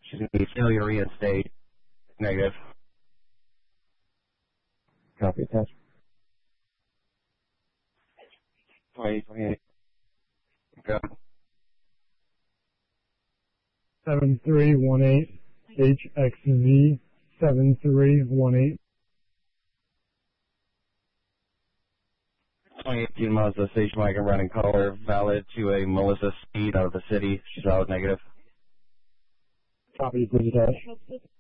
She's going to be failure reinstate. Negative. Copy, attached. 28. Go. 7318 HXZ 7318. 2018 Mazda station wagon running caller, valid to a Melissa Speed out of the city. She's valid negative. Copy, please attach.